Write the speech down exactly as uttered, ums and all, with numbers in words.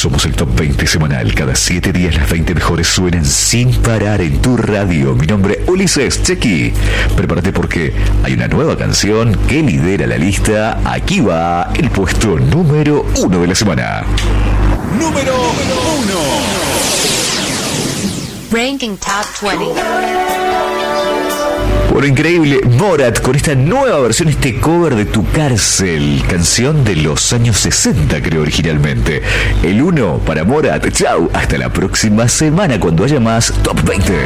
Somos el Top veinte semanal. Cada siete días las veinte mejores suenan sin parar en tu radio. Mi nombre es Ulises Chequi. Prepárate porque hay una nueva canción que lidera la lista. Aquí va el puesto número uno de la semana. Número uno. Ranking Top veinte. Bueno, increíble, Morat con esta nueva versión, este cover de Tu Cárcel, canción de los años sesenta creo originalmente. El uno para Morat. Chau, hasta la próxima semana cuando haya más Top veinte.